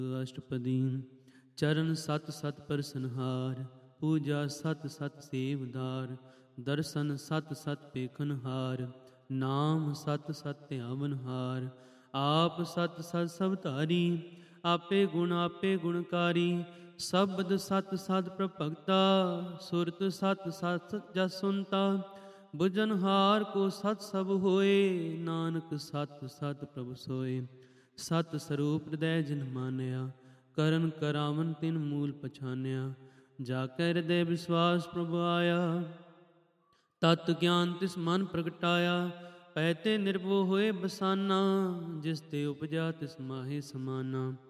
ਅਸ਼ਟਪਦੀ। ਚਰਨ ਸਤ ਸਤ ਪਰਸਨਹਾਰ, ਪੂਜਾ ਸਤ ਸਤ ਸੇਵਦਾਰ। ਦਰਸ਼ਨ ਸਤ ਸਤ ਪੇਖਨਹਾਰ, ਨਾਮ ਸਤ ਸਤ ਧਿਆਵਨਹਾਰ। ਆਪ ਸਤ ਸਤ ਸਭ ਧਾਰੀ, ਆਪੇ ਗੁਣਕਾਰੀ। ਸ਼ਬਦ ਸਤ ਸਤ ਪ੍ਰਭਗਤਾ, ਸੁਰਤ ਸਤ ਸਤ ਜਸ ਸੁਨਤਾ। ਬੁਝਨਹਾਰ ਕੋ ਸਤ ਸਭ ਹੋਏ, ਨਾਨਕ ਸਤ ਸਤ ਪ੍ਰਭ ਸੋਏ। ਸਤ ਸਰੂਪ ਹਿਰਦੈ ਜਿਨ ਮਾਨਿਆ, ਕਰਨ ਕਰਾਵਨ ਤਿਨ ਮੂਲ ਪਛਾਨਿਆ। ਜਾ ਕੈ ਹਿਰਦੈ ਵਿਸਵਾਸ ਪ੍ਰਭ ਆਇਆ, ਤਤ ਗਿਆਨ ਤਿਸ ਮਨ ਪ੍ਰਗਟਾਇਆ। ਪੈ ਤੇ ਨਿਰਭਉ ਹੋਏ ਬਸਾਨਾ, ਜਿਸ ਤੇ ਉਪਜਾ ਤਿਸ ਮਾਹੇ ਸਮਾਨਾ।